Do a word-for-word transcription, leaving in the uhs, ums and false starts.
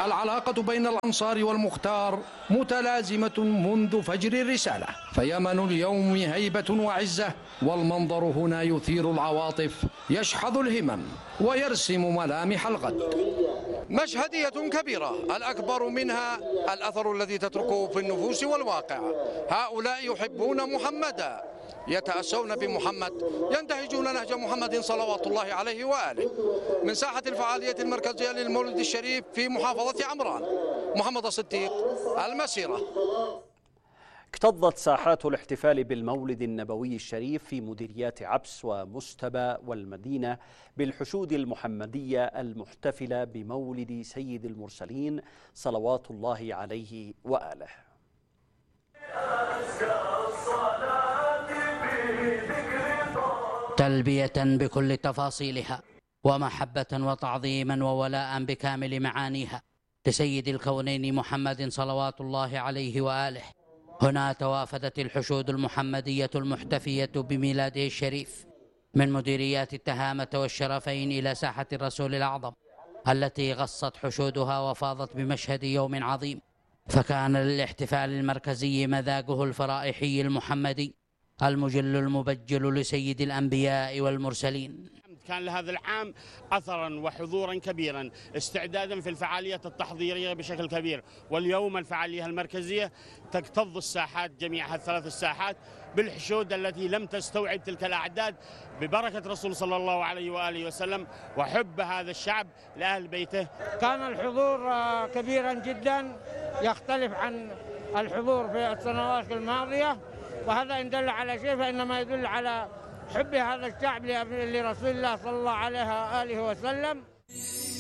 العلاقة بين الأنصار والمختار متلازمة منذ فجر الرسالة، فيمن اليوم هيبة وعزة، والمنظر هنا يثير العواطف، يشحذ الهمم ويرسم ملامح الغد. مشهدية كبيرة الأكبر منها الأثر الذي تتركه في النفوس والواقع. هؤلاء يحبون محمدا، يتأسون بمحمد، ينتهجون نهج محمد صلوات الله عليه وآله. من ساحة الفعالية المركزية للمولد الشريف في محافظة عمران، محمد الصديق، المسيرة. اكتظت ساحات الاحتفال بالمولد النبوي الشريف في مديريات عبس ومستبى والمدينة بالحشود المحمدية المحتفلة بمولد سيد المرسلين صلوات الله عليه وآله. تلبية بكل تفاصيلها، ومحبة وتعظيما وولاء بكامل معانيها لسيد الكونين محمد صلوات الله عليه وآله. هنا توافدت الحشود المحمدية المحتفية بميلاده الشريف من مديريات التهامة والشرفين إلى ساحة الرسول الأعظم التي غصت حشودها وفاضت بمشهد يوم عظيم، فكان للاحتفال المركزي مذاقه الفرائحي المحمدي المجل المبجل لسيد الأنبياء والمرسلين. كان لهذا العام أثرا وحضورا كبيرا، استعدادا في الفعاليات التحضيرية بشكل كبير، واليوم الفعالية المركزية تكتظ الساحات جميعها الثلاث الساحات بالحشود التي لم تستوعب تلك الأعداد ببركة رسول صلى الله عليه وآله وسلم وحب هذا الشعب لأهل بيته. كان الحضور كبيرا جدا يختلف عن الحضور في السنوات الماضية، وهذا إن دل على شيء فإنما يدل على حب هذا الشعب لرسول الله صلى الله عليه وآله وسلم.